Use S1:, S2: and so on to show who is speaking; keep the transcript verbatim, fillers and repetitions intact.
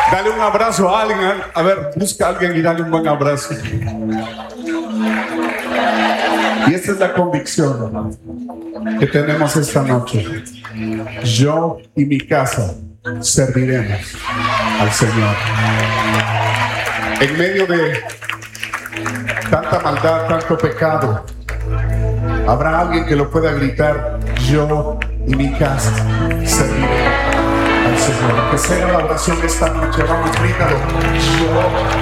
S1: Dale un abrazo a alguien. A ver, busca a alguien y dale un buen abrazo. Y esta es la convicción, hermano, que tenemos esta noche. Yo y mi casa serviremos al Señor. En medio de tanta maldad, tanto pecado, habrá alguien que lo pueda gritar: yo y mi casa serviremos al Señor. Que sea la oración esta noche. Vamos, grítalo. Yo